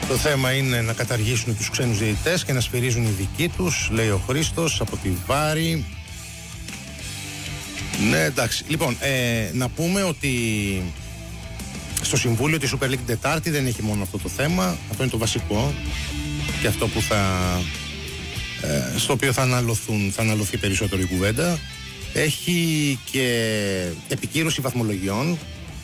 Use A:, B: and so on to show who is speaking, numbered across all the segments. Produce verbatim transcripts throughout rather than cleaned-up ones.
A: Το θέμα είναι να καταργήσουν τους ξένους διαιτητές και να σφυρίζουν οι δικοί τους, λέει ο Χρήστος από τη Βάρη. Ναι, εντάξει. Λοιπόν, ε, να πούμε ότι στο Συμβούλιο της Super League την Τετάρτη δεν έχει μόνο αυτό το θέμα. Αυτό είναι το βασικό και αυτό που θα, ε, στο οποίο θα, αναλωθούν, θα αναλωθεί περισσότερο η κουβέντα. Έχει και επικύρωση βαθμολογιών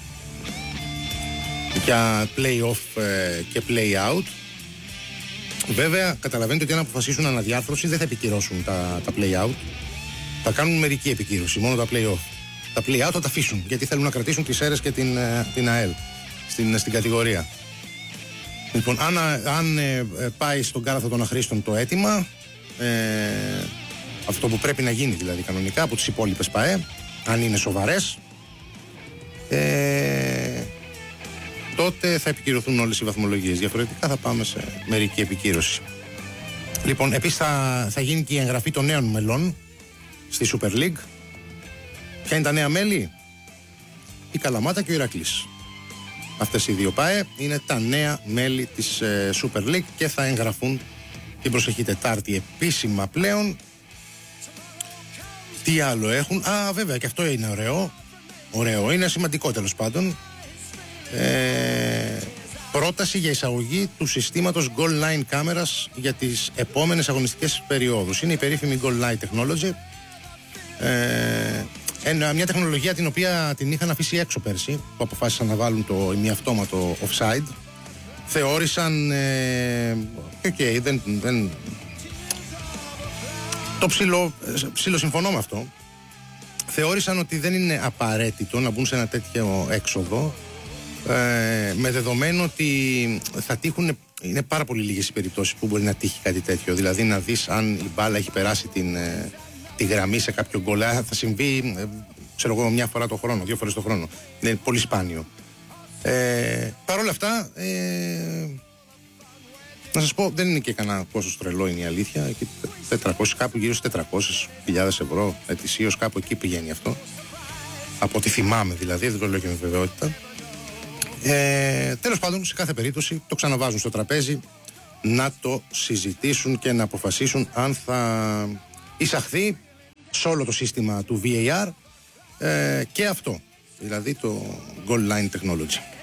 A: για play-off ε, και play-out. Βέβαια, καταλαβαίνετε ότι αν αποφασίσουν αναδιάρθρωση δεν θα επικυρώσουν τα, τα play-out. Θα κάνουν μερική επικύρωση, μόνο τα play-off. Τα play-out θα τα αφήσουν, γιατί θέλουν να κρατήσουν τις αίρες και την, την ΑΕΛ στην, στην κατηγορία. Λοιπόν, αν, αν ε, πάει στον κάλαθο των αχρήστων το αίτημα, ε, αυτό που πρέπει να γίνει δηλαδή κανονικά από τις υπόλοιπες ΠΑΕ, αν είναι σοβαρές, ε, τότε θα επικυρωθούν όλες οι βαθμολογίες. Διαφορετικά θα πάμε σε μερική επικύρωση. Λοιπόν, επίσης θα, θα γίνει και η εγγραφή των νέων μελών στη Super League. Ποια είναι τα νέα μέλη? Η Καλαμάτα και ο Ηρακλής. Αυτές οι δύο ΠΑΕ είναι τα νέα μέλη της ε, Super League και θα εγγραφούν την προσεχή Τετάρτη επίσημα πλέον. Τι άλλο έχουν? Α, βέβαια, και αυτό είναι ωραίο. Ωραίο, είναι σημαντικό τέλος πάντων. Ε, πρόταση για εισαγωγή του συστήματος Goal Line κάμερας για τις επόμενες αγωνιστικές περιόδους. Είναι η περίφημη Goal Line Technology. Ε, μια τεχνολογία την οποία την είχαν αφήσει έξω πέρσι, που αποφάσισαν να βάλουν το ημιαυτόματο offside. Θεώρησαν ε, okay, δεν, δεν, το ψηλό, ψηλό συμφωνώ με αυτό. Θεώρησαν ότι δεν είναι απαραίτητο να μπουν σε ένα τέτοιο έξοδο, ε, με δεδομένο ότι θα τύχουν, είναι πάρα πολύ λίγες οι περιπτώσεις που μπορεί να τύχει κάτι τέτοιο. Δηλαδή να δεις αν η μπάλα έχει περάσει την, τη γραμμή σε κάποιο γκολ. Θα συμβεί, ξέρω εγώ, μια φορά το χρόνο, δύο φορές το χρόνο. Είναι πολύ σπάνιο. Ε, Παρ' όλα αυτά, ε, να σας πω, δεν είναι και κανένα κόστος τρελό, είναι η αλήθεια. τετρακόσιες, κάπου γύρω στις τετρακόσιες χιλιάδες ευρώ ετησίως, κάπου εκεί πηγαίνει αυτό. Από ό,τι θυμάμαι δηλαδή, δεν το λέω και με βεβαιότητα. Ε, τέλος πάντων, σε κάθε περίπτωση το ξαναβάζουν στο τραπέζι να το συζητήσουν και να αποφασίσουν αν θα εισαχθεί σε όλο το σύστημα του βι έι αρ ε, και αυτό, δηλαδή το Goal Line Technology.